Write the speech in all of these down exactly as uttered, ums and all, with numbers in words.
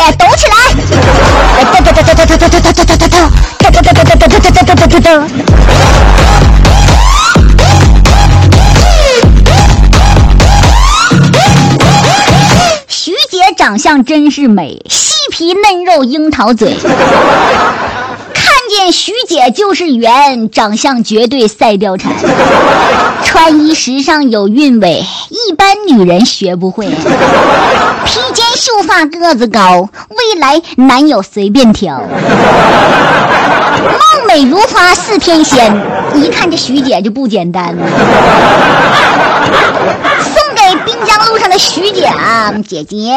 抖起来！抖抖抖抖抖抖抖抖抖抖抖抖抖抖抖抖抖抖抖。徐姐长相真是美，细皮嫩肉樱桃嘴。看见徐姐就是缘，长相绝对赛貂蝉。穿衣时尚有韵味，一般女人学不会。披肩秀发个子高，未来男友随便挑。貌美如花似天仙，一看这徐姐就不简单了。送给滨江路上的徐姐啊，姐姐。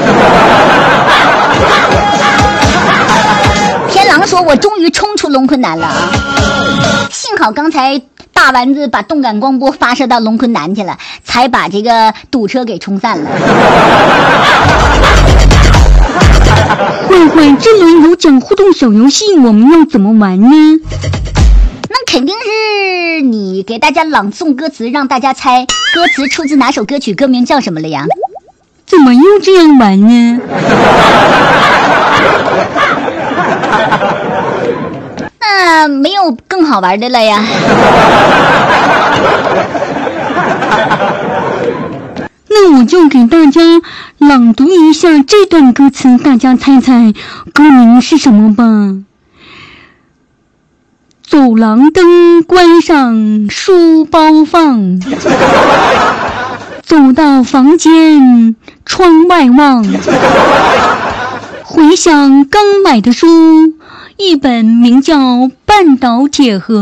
天狼说我终于冲出龙昆南了啊，幸好刚才大丸子把动感光波发射到龙昆南去了，才把这个堵车给冲散了。 坏坏，这轮有奖互动小游戏，我们要怎么玩呢？ 那肯定是你给大家朗诵歌词，让大家猜歌词出自哪首歌曲，歌名叫什么了呀？ 怎么又这样玩呢？ 那没有更好玩的了呀。 那我就给大家朗读一下这段歌词，大家猜猜歌名是什么吧。走廊灯关上，书包放，走到房间，窗外望，回想刚买的书，一本名叫《半岛铁盒》，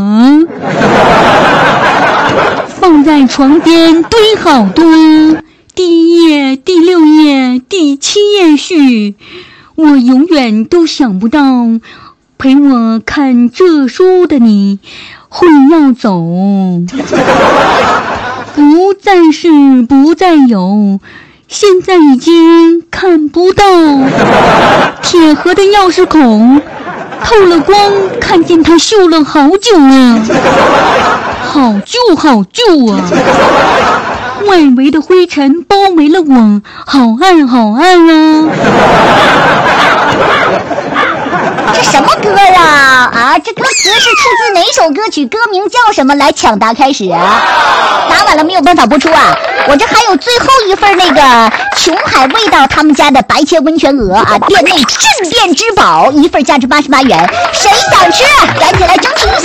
放在床边堆好多，第一页、第六页、第七页序，我永远都想不到陪我看这书的你会要走。不再是不再有，现在已经看不到铁盒的钥匙孔，透了光，看见它锈了好久啊，好旧好旧啊，外围的灰尘包围了我，好暗好暗啊。 这什么歌啊？啊，这歌词是出自哪首歌曲？歌名叫什么？来抢答开始啊！答完了没有办法播出啊！我这还有最后一份那个琼海味道他们家的白切温泉鹅啊，店内镇店之宝，一份价值八十八元，谁想吃？赶紧来争取一下！